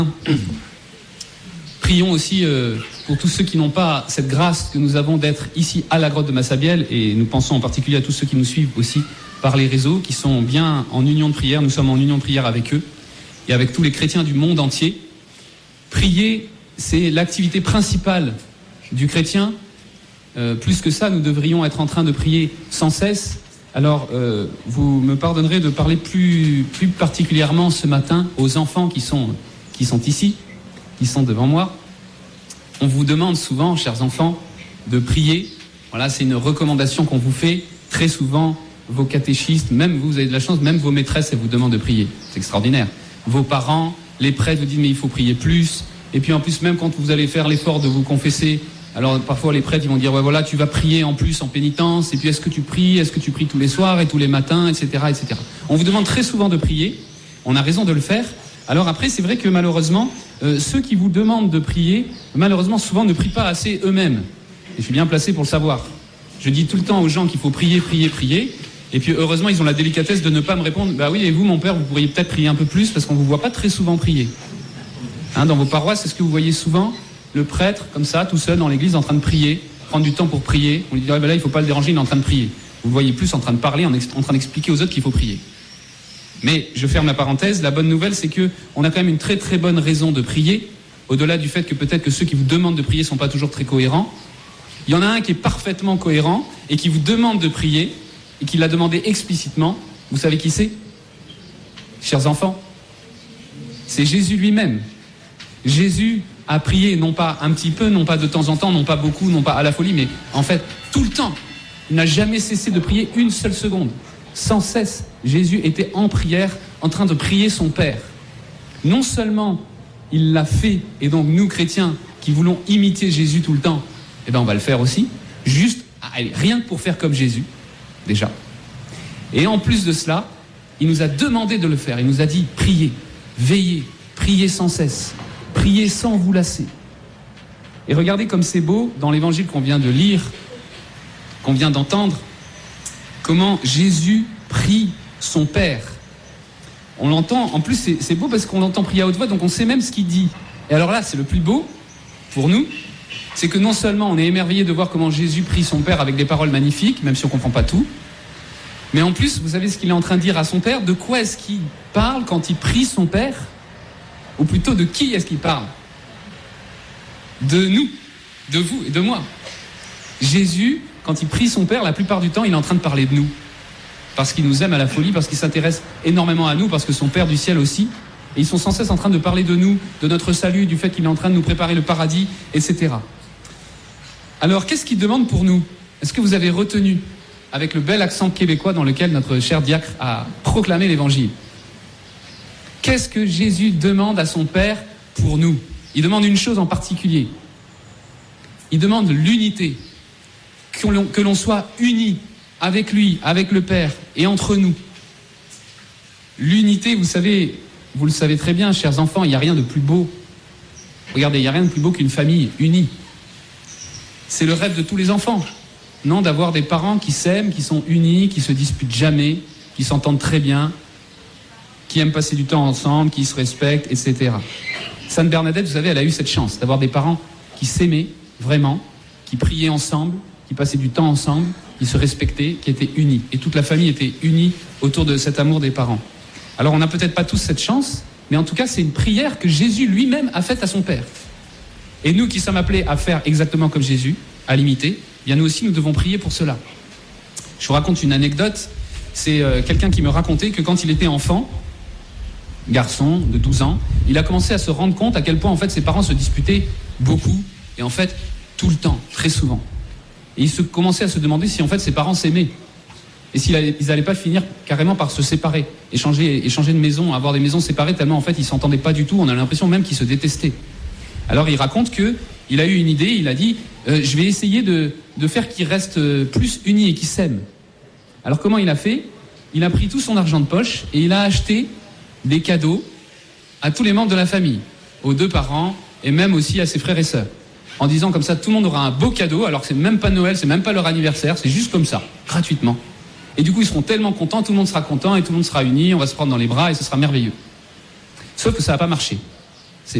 Prions aussi pour tous ceux qui n'ont pas cette grâce que nous avons d'être ici à la grotte de Massabielle, et nous pensons en particulier à tous ceux qui nous suivent aussi par les réseaux, qui sont bien en union de prière. Nous sommes en union de prière avec eux et avec tous les chrétiens du monde entier. Prier, c'est l'activité principale du chrétien. Plus que ça, nous devrions être en train de prier sans cesse. Alors, vous me pardonnerez de parler plus particulièrement ce matin aux enfants qui sont ici, qui sont devant moi. On vous demande souvent, chers enfants, de prier. Voilà, c'est une recommandation qu'on vous fait très souvent. Vos catéchistes, même vous avez de la chance, même vos maîtresses, elles vous demandent de prier. C'est extraordinaire. Vos parents, les prêtres vous disent mais il faut prier plus. Et puis en plus, même quand vous allez faire l'effort de vous confesser, alors parfois les prêtres ils vont dire ouais voilà, tu vas prier en plus en pénitence. Et puis est-ce que tu pries tous les soirs et tous les matins, etc., etc. On vous demande très souvent de prier. On a raison de le faire. Alors après, c'est vrai que malheureusement, ceux qui vous demandent de prier, malheureusement souvent ne prient pas assez eux-mêmes. Et je suis bien placé pour le savoir. Je dis tout le temps aux gens qu'il faut prier, prier, prier. Et puis heureusement, ils ont la délicatesse de ne pas me répondre. Bah oui, et vous, mon père, vous pourriez peut-être prier un peu plus parce qu'on vous voit pas très souvent prier. Dans vos paroisses, est-ce que vous voyez souvent le prêtre comme ça, tout seul dans l'église, en train de prier, prendre du temps pour prier? On lui dit là, il faut pas le déranger, il est en train de prier. Vous le voyez plus en train de parler, en train d'expliquer aux autres qu'il faut prier. Mais je ferme la parenthèse. La bonne nouvelle, c'est que on a quand même une très très bonne raison de prier, au-delà du fait que peut-être que ceux qui vous demandent de prier sont pas toujours très cohérents. Il y en a un qui est parfaitement cohérent et qui vous demande de prier et qui l'a demandé explicitement. Vous savez qui c'est? Chers enfants, c'est Jésus lui-même. Jésus a prié non pas un petit peu, non pas de temps en temps, non pas beaucoup, non pas à la folie, mais en fait tout le temps. Il n'a jamais cessé de prier une seule seconde. Sans cesse, Jésus était en prière, en train de prier son Père. Non seulement il l'a fait, et donc nous chrétiens qui voulons imiter Jésus tout le temps, on va le faire aussi, juste, rien que pour faire comme Jésus, déjà. Et en plus de cela, il nous a demandé de le faire. Il nous a dit, priez, veillez, priez sans cesse, priez sans vous lasser. Et regardez comme c'est beau, dans l'évangile qu'on vient de lire, qu'on vient d'entendre, comment Jésus prie son Père. On l'entend, en plus c'est beau parce qu'on l'entend prier à haute voix, donc on sait même ce qu'il dit. Et alors là, c'est le plus beau, pour nous, c'est que non seulement on est émerveillé de voir comment Jésus prie son Père avec des paroles magnifiques, même si on ne comprend pas tout, mais en plus, vous savez ce qu'il est en train de dire à son Père? De quoi est-ce qu'il parle quand il prie son Père? Ou plutôt, de qui est-ce qu'il parle? De nous, de vous et de moi. Jésus, quand il prie son Père, la plupart du temps, il est en train de parler de nous. Parce qu'il nous aime à la folie, parce qu'il s'intéresse énormément à nous, parce que son Père du ciel aussi. Et ils sont sans cesse en train de parler de nous, de notre salut, du fait qu'il est en train de nous préparer le paradis, etc. Alors, qu'est-ce qu'il demande pour nous? Est-ce que vous avez retenu, avec le bel accent québécois dans lequel notre cher diacre a proclamé l'évangile? Qu'est-ce que Jésus demande à son Père pour nous? Il demande une chose en particulier. Il demande l'unité. Que l'on soit unis avec lui, avec le Père et entre nous. L'unité, vous savez, vous le savez très bien, chers enfants, il n'y a rien de plus beau. Regardez, il n'y a rien de plus beau qu'une famille unie. C'est le rêve de tous les enfants. Non, d'avoir des parents qui s'aiment, qui sont unis, qui se disputent jamais, qui s'entendent très bien, qui aiment passer du temps ensemble, qui se respectent, etc. Sainte Bernadette, vous savez, elle a eu cette chance d'avoir des parents qui s'aimaient vraiment, qui priaient ensemble, qui passaient du temps ensemble, qui se respectaient, qui étaient unis. Et toute la famille était unie autour de cet amour des parents. Alors on n'a peut-être pas tous cette chance, mais en tout cas c'est une prière que Jésus lui-même a faite à son Père. Et nous qui sommes appelés à faire exactement comme Jésus, à l'imiter, bien nous aussi nous devons prier pour cela. Je vous raconte une anecdote. C'est quelqu'un qui me racontait que quand il était enfant, garçon de 12 ans, il a commencé à se rendre compte à quel point en fait ses parents se disputaient beaucoup, et en fait tout le temps, très souvent. Et il commençait à se demander si en fait ses parents s'aimaient. Et s'ils n'allaient pas finir carrément par se séparer, échanger de maison, avoir des maisons séparées, tellement en fait ils ne s'entendaient pas du tout, on a l'impression même qu'ils se détestaient. Alors il raconte qu'il a eu une idée, il a dit je vais essayer de faire qu'ils restent plus unis et qu'ils s'aiment. Alors comment il a fait? Il a pris tout son argent de poche et il a acheté des cadeaux à tous les membres de la famille, aux 2 parents et même aussi à ses frères et sœurs. En disant comme ça, tout le monde aura un beau cadeau, alors que c'est même pas Noël, c'est même pas leur anniversaire, c'est juste comme ça, gratuitement. Et du coup, ils seront tellement contents, tout le monde sera content et tout le monde sera uni, on va se prendre dans les bras et ce sera merveilleux. Sauf que ça n'a pas marché.